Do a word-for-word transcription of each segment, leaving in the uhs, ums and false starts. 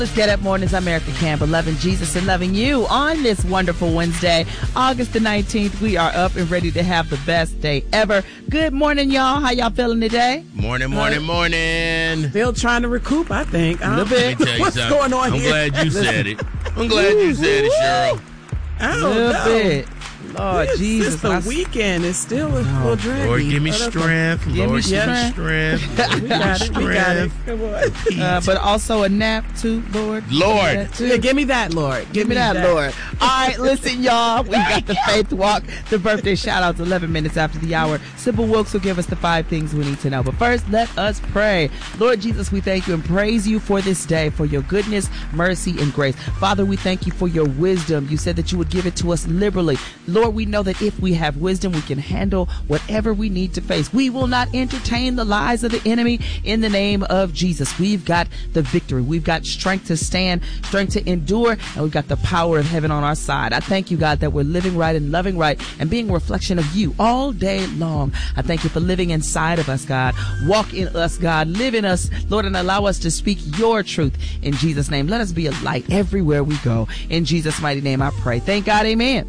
Let's Get Up Mornings. I'm Erica Campbell, loving Jesus and loving you on this wonderful Wednesday, August the nineteenth. We are up and ready to have the best day ever. Good morning, y'all. How y'all feeling today? Morning, morning, uh, morning. Still trying to recoup, I think. A little bit. Let me tell you What's something. going on I'm here? glad you said it. I'm glad you said it, Cheryl. I A don't little know. bit. Lord It's Jesus. just the I- weekend. It's still a little draggy. Lord, give me But okay. strength. Give me Lord, give me strength. strength. We got it. We got it. Come on. Uh, but also a nap too, Lord. Lord. That too. Yeah, give me that, Lord. Give me that, Lord. All right, listen, y'all. We got the Faith Walk, the birthday shout-outs eleven minutes after the hour. Sybil Wilkes will give us the five things we need to know. But first, let us pray. Lord Jesus, we thank you and praise you for this day, for your goodness, mercy, and grace. Father, we thank you for your wisdom. You said that you would give it to us liberally. Lord, we know that if we have wisdom, we can handle whatever we need to face. We will not entertain the lies of the enemy in the name of Jesus. We've got the victory. We've got strength to stand, strength to endure, and we've got the power of heaven on our side. I thank you, God, that we're living right and loving right and being a reflection of you all day long. I thank you for living inside of us, God. Walk in us, God. Live in us, Lord, and allow us to speak your truth in Jesus' name. Let us be a light everywhere we go. In Jesus' mighty name, I pray. Thank God. Amen.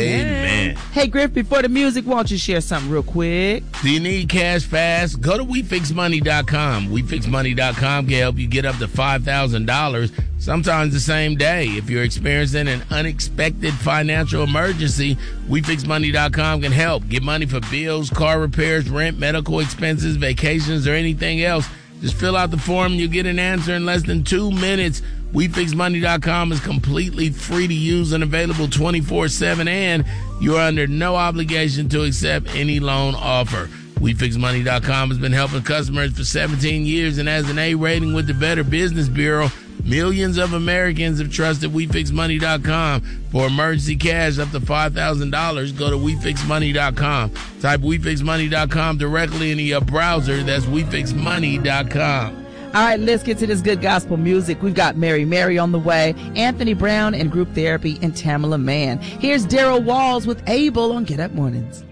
Amen. Hey, Griff, before the music, why don't you share something real quick? Do you need cash fast? Go to we fix money dot com. we fix money dot com can help you get up to five thousand dollars, sometimes the same day. If you're experiencing an unexpected financial emergency, we fix money dot com can help. Get money for bills, car repairs, rent, medical expenses, vacations, or anything else. Just fill out the form and you'll get an answer in less than two minutes. we fix money dot com is completely free to use and available twenty-four seven, and you are under no obligation to accept any loan offer. we fix money dot com has been helping customers for seventeen years and has an A rating with the Better Business Bureau. Millions of Americans have trusted we fix money dot com for emergency cash up to five thousand dollars. Go to we fix money dot com. Type we fix money dot com directly into your browser. That's we fix money dot com. All right, let's get to this good gospel music. We've got Mary Mary on the way, Anthony Brown and Group Therapy, and Tamala Mann. Here's Daryl Walls with Abel on Get Up Mornings.